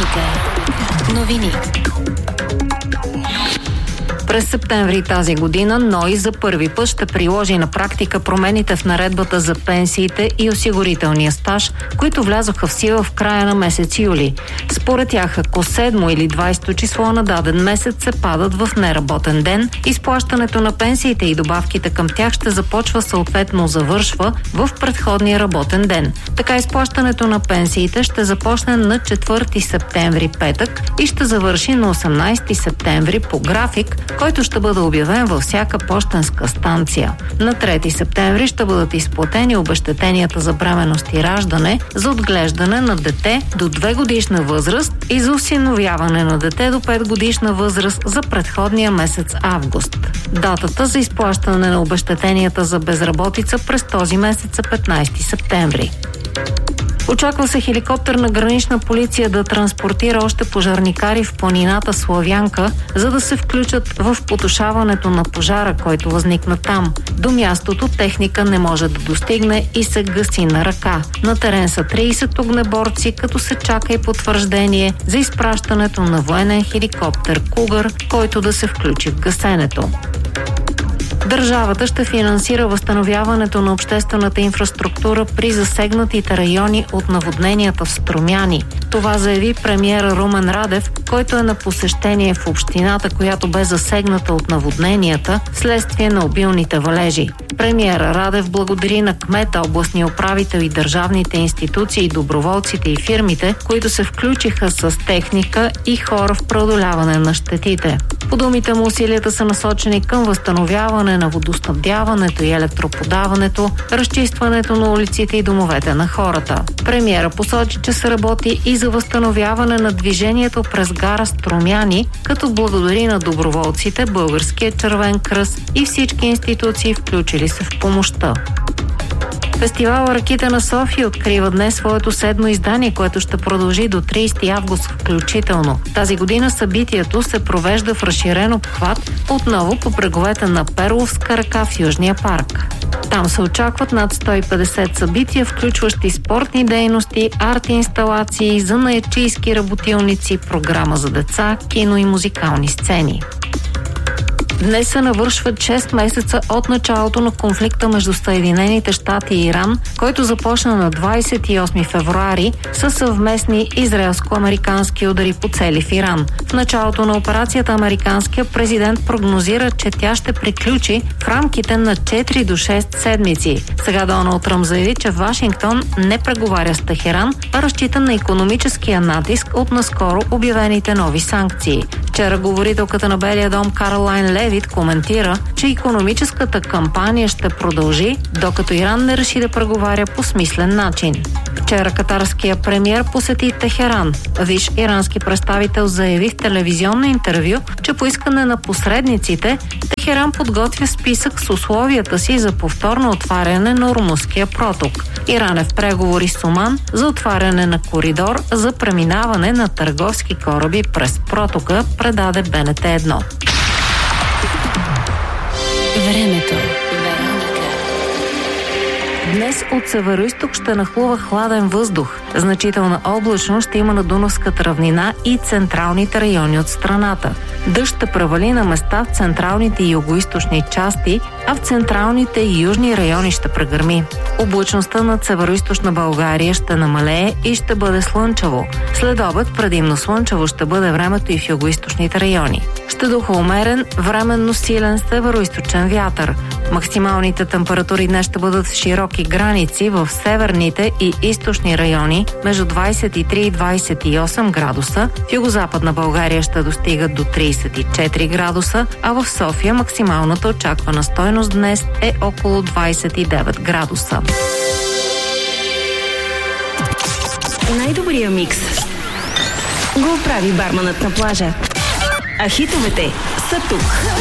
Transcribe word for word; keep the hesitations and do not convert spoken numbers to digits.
Вероника. Новини. През септември тази година НОИ за първи път ще приложи на практика промените в наредбата за пенсиите и осигурителния стаж, които влязоха в сила в края на месец юли. Според тях, ако седмо или двайсето число на даден месец се падат в неработен ден, изплащането на пенсиите и добавките към тях ще започва съответно завършва в предходния работен ден. Така изплащането на пенсиите ще започне на четвърти септември, петък, и ще завърши на осемнайсети септември по график, който ще бъде обявен във всяка пощенска станция. На трети септември ще бъдат изплатени обезщетенията за бременност и раждане, за отглеждане на дете до две годишна възраст и за осиновяване на дете до пет годишна възраст за предходния месец август. Датата за изплащане на обезщетенията за безработица през този месец е петнайсети септември. Очаква се хеликоптер на гранична полиция да транспортира още пожарникари в планината Славянка, за да се включат в потушаването на пожара, който възникна там. До мястото техника не може да достигне и се гаси на ръка. На терен са трийсет огнеборци, като се чака и потвърждение за изпращането на военен хеликоптер Кугър, който да се включи в гасенето. Държавата ще финансира възстановяването на обществената инфраструктура при засегнатите райони от наводненията в Струмяни. Това заяви премиера Румен Радев, който е на посещение в общината, която бе засегната от наводненията вследствие на обилните валежи. Премиера Радев благодари на кмета, областния управител и държавните институции, доброволците и фирмите, които се включиха с техника и хора в преодоляване на щетите. По думите му, усилията са насочени към възстановяване на водоснабдяването и електроподаването, разчистването на улиците и домовете на хората. Премиера посочи, че се работи и за възстановяване на движението през гара Струмяни, като благодари на доброволците, Българския червен кръст и всички институции, включили се в помощта. Фестивал Раките на София открива днес своето седмо издание, което ще продължи до трийсети август включително. Тази година събитието се провежда в разширен обхват, отново по бреговете на Перловска река в Южния парк. Там се очакват над сто и петдесет събития, включващи спортни дейности, арт-инсталации, занаятчийски работилници, програма за деца, кино и музикални сцени. Днес се навършват шест месеца от началото на конфликта между Съединените щати и Иран, който започна на двайсет и осми февруари със съвместни израелско-американски удари по цели в Иран. В началото на операцията американският президент прогнозира, че тя ще приключи в рамките на четири до шест седмици. Сега Доналд Тръмп заяви, че Вашингтон не преговаря с Техеран, а разчита на икономическия натиск от наскоро обявените нови санкции. Вчера говорителката на Белия дом Каролайн Левит коментира, че икономическата кампания ще продължи, докато Иран не реши да преговаря по смислен начин. Вчера катарския премиер посети Техеран. Висш ирански представител заяви в телевизионно интервю, че по искане на посредниците Техеран подготвя списък с условията си за повторно отваряне на Ормузския проток. Иран е в преговори с Оман за отваряне на коридор за преминаване на търговски кораби през протока, предаде Б Н Т едно. Времето. Днес от североизток ще нахлува хладен въздух. Значителна облачност ще има на Дунавската равнина и централните райони от страната. Дъжд ще превали на места в централните и югоизточни части, а в централните и южни райони ще прегърми. Облачността над североизточна България ще намалее и ще бъде слънчево. След обед предимно слънчево ще бъде времето и в югоизточните райони. Ще духа умерен, временно силен североизточен вятър. Максималните температури днес ще бъдат в широки граници в северните и източни райони между двайсет и три и двайсет и осем градуса. В югозападна България ще достигат до трийсет и четири градуса, а в София максималната очаквана стойност днес е около двайсет и девет градуса. Най-добрия микс го прави барманът на плажа. А хитовете са тук.